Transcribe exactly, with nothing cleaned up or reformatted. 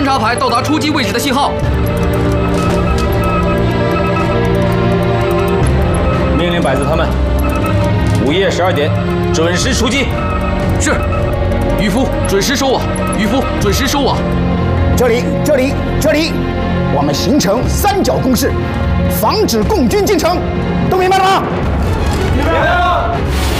察排到达出击位置的信号。 命令百子他们，午夜十二点准时出击。 是，渔夫准时收网，渔夫准时收网。 这里，这里，这里，我们形成三角攻势，防止共军进城，都明白了吗？ 明白了。